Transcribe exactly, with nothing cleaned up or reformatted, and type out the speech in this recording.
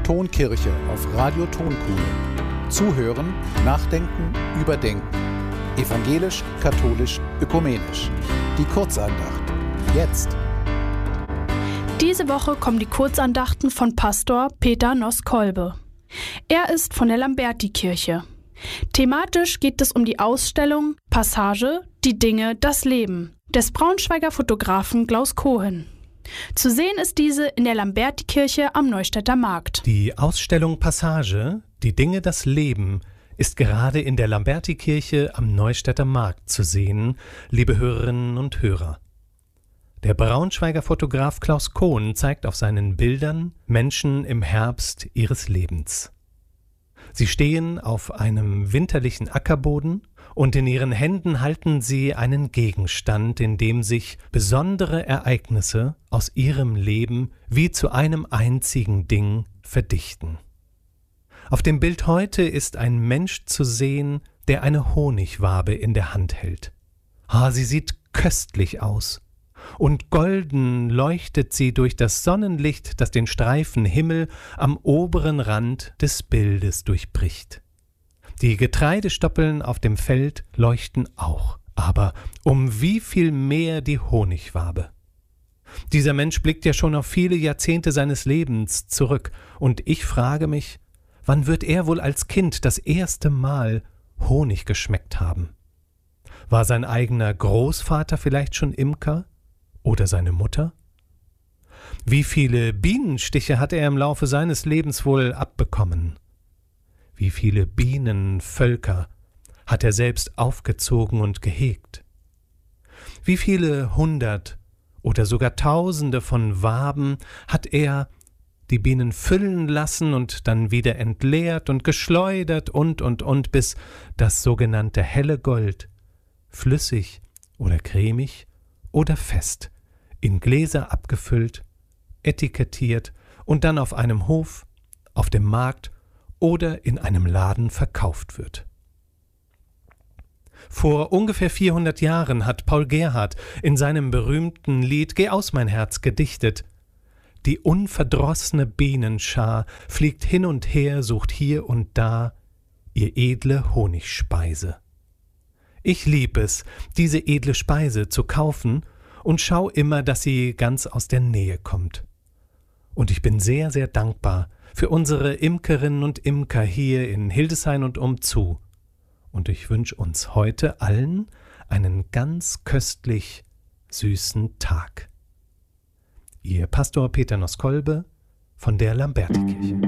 Tonkirche auf Radio Tonkuhle. Zuhören, nachdenken, überdenken. Evangelisch, katholisch, ökumenisch. Die Kurzandacht. Jetzt. Diese Woche kommen die Kurzandachten von Pastor Peter Noß-Kolbe. Er ist von der Lamberti-Kirche. Thematisch geht es um die Ausstellung Passage, die Dinge, das Leben des Braunschweiger Fotografen Klaus Cohen. Zu sehen ist diese in der Lamberti-Kirche am Neustädter Markt. Die Ausstellung Passage, die Dinge, das Leben, ist gerade in der Lamberti-Kirche am Neustädter Markt zu sehen, liebe Hörerinnen und Hörer. Der Braunschweiger Fotograf Klaus Cohen zeigt auf seinen Bildern Menschen im Herbst ihres Lebens. Sie stehen auf einem winterlichen Ackerboden und in ihren Händen halten sie einen Gegenstand, in dem sich besondere Ereignisse aus ihrem Leben wie zu einem einzigen Ding verdichten. Auf dem Bild heute ist ein Mensch zu sehen, der eine Honigwabe in der Hand hält. Ah, sie sieht köstlich aus. Und golden leuchtet sie durch das Sonnenlicht, das den Streifen Himmel am oberen Rand des Bildes durchbricht. Die Getreidestoppeln auf dem Feld leuchten auch, aber um wie viel mehr die Honigwabe. Dieser Mensch blickt ja schon auf viele Jahrzehnte seines Lebens zurück, und ich frage mich, wann wird er wohl als Kind das erste Mal Honig geschmeckt haben? War sein eigener Großvater vielleicht schon Imker? Oder seine Mutter? Wie viele Bienenstiche hat er im Laufe seines Lebens wohl abbekommen? Wie viele Bienenvölker hat er selbst aufgezogen und gehegt? Wie viele hundert oder sogar tausende von Waben hat er die Bienen füllen lassen und dann wieder entleert und geschleudert und, und, und, bis das sogenannte helle Gold, flüssig oder cremig oder fest, in Gläser abgefüllt, etikettiert und dann auf einem Hof, auf dem Markt oder in einem Laden verkauft wird. Vor ungefähr vierhundert Jahren hat Paul Gerhardt in seinem berühmten Lied »Geh aus, mein Herz« gedichtet: Die unverdrossene Bienenschar fliegt hin und her, sucht hier und da ihr edle Honigspeise. Ich lieb es, diese edle Speise zu kaufen, und schau immer, dass sie ganz aus der Nähe kommt. Und ich bin sehr, sehr dankbar für unsere Imkerinnen und Imker hier in Hildesheim und umzu. Und ich wünsche uns heute allen einen ganz köstlich süßen Tag. Ihr Pastor Peter Noß-Kolbe von der Lamberti-Kirche.